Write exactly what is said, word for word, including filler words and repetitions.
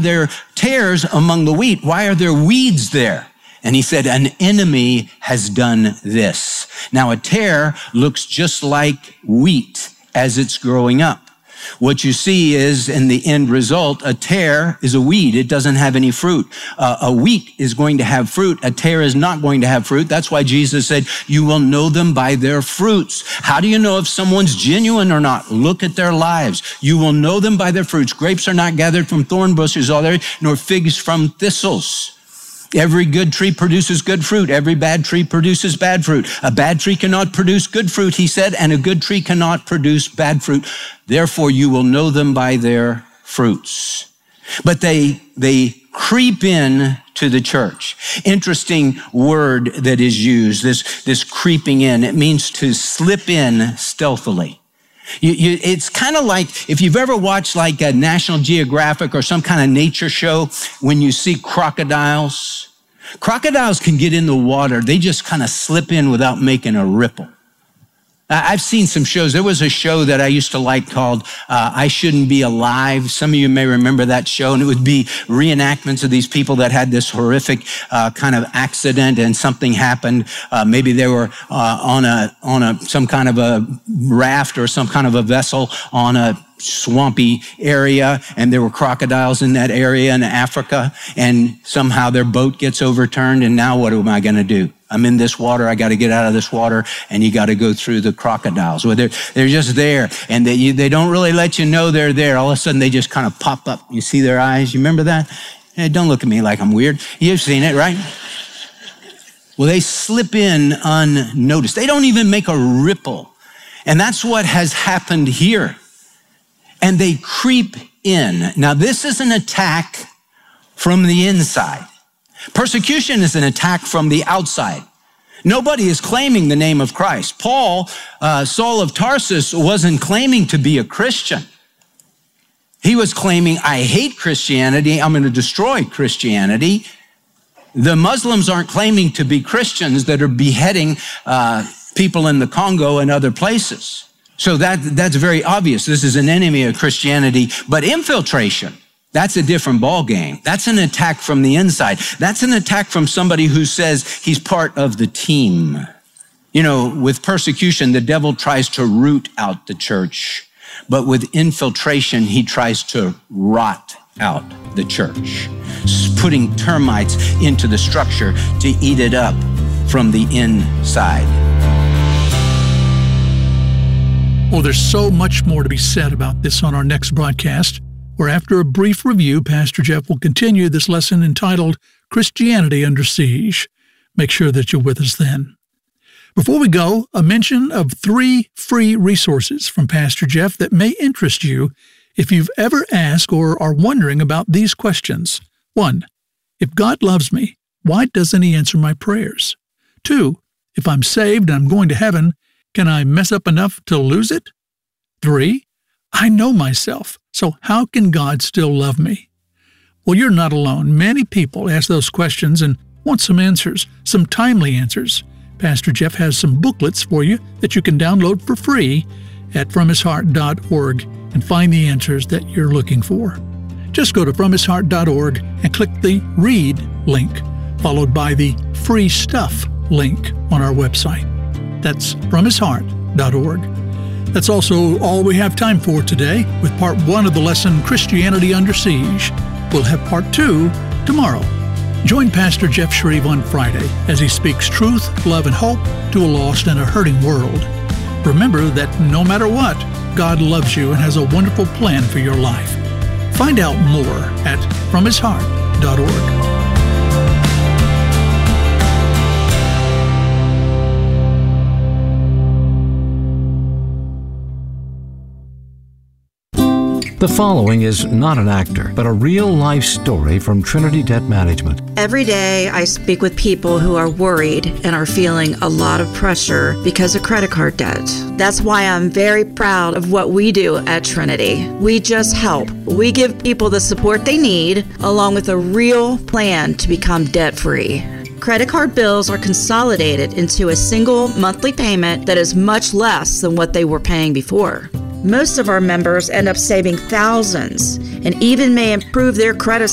there tares among the wheat? Why are there weeds there? And he said, an enemy has done this. Now, a tare looks just like wheat as it's growing up. What you see is, in the end result, a tare is a weed. It doesn't have any fruit. Uh, a wheat is going to have fruit. A tare is not going to have fruit. That's why Jesus said, you will know them by their fruits. How do you know if someone's genuine or not? Look at their lives. You will know them by their fruits. Grapes are not gathered from thorn bushes, nor figs from thistles. Every good tree produces good fruit. Every bad tree produces bad fruit. A bad tree cannot produce good fruit, he said, and a good tree cannot produce bad fruit. Therefore, you will know them by their fruits. But they, they creep in to the church. Interesting word that is used, this, this creeping in. It means to slip in stealthily. You, you, it's kind of like if you've ever watched like a National Geographic or some kind of nature show, when you see crocodiles. Crocodiles can get in the water. They just kind of slip in without making a ripple. I've seen some shows. There was a show that I used to like called uh, I Shouldn't Be Alive. Some of you may remember that show, and it would be reenactments of these people that had this horrific uh, kind of accident, and something happened. Uh, maybe they were uh, on a on a some kind of a raft or some kind of a vessel on a swampy area, and there were crocodiles in that area in Africa, and somehow their boat gets overturned, and now what am I going to do? I'm in this water. I got to get out of this water, and you got to go through the crocodiles. Well, they're, they're just there, and they, you, they don't really let you know they're there. All of a sudden, they just kind of pop up. You see their eyes? You remember that? Hey, don't look at me like I'm weird. You've seen it, right? Well, they slip in unnoticed. They don't even make a ripple. And that's what has happened here. And they creep in. Now, this is an attack from the inside. Persecution is an attack from the outside. Nobody is claiming the name of Christ. Paul, uh, Saul of Tarsus, wasn't claiming to be a Christian. He was claiming, I hate Christianity. I'm going to destroy Christianity. The Muslims aren't claiming to be Christians that are beheading uh, people in the Congo and other places. So that that's very obvious. This is an enemy of Christianity. But infiltration, that's a different ball game. That's an attack from the inside. That's an attack from somebody who says he's part of the team. You know, with persecution, the devil tries to root out the church. But with infiltration, he tries to rot out the church, putting termites into the structure to eat it up from the inside. Well, there's so much more to be said about this on our next broadcast, where after a brief review, Pastor Jeff will continue this lesson entitled Christianity Under Siege. Make sure that you're with us then. Before we go, a mention of three free resources from Pastor Jeff that may interest you if you've ever asked or are wondering about these questions. One, if God loves me, why doesn't he answer my prayers? Two, if I'm saved and I'm going to heaven, can I mess up enough to lose it? Three, I know myself, so how can God still love me? Well, you're not alone. Many people ask those questions and want some answers, some timely answers. Pastor Jeff has some booklets for you that you can download for free at from his heart dot org and find the answers that you're looking for. Just go to from his heart dot org and click the Read link, followed by the Free Stuff link on our website. That's from his heart dot org. That's also all we have time for today with part one of the lesson, Christianity Under Siege. We'll have part two tomorrow. Join Pastor Jeff Shreve on Friday as he speaks truth, love, and hope to a lost and a hurting world. Remember that no matter what, God loves you and has a wonderful plan for your life. Find out more at from his heart dot org. The following is not an actor, but a real-life story from Trinity Debt Management. Every day I speak with people who are worried and are feeling a lot of pressure because of credit card debt. That's why I'm very proud of what we do at Trinity. We just help. We give people the support they need, along with a real plan to become debt-free. Credit card bills are consolidated into a single monthly payment that is much less than what they were paying before. Most of our members end up saving thousands and even may improve their credit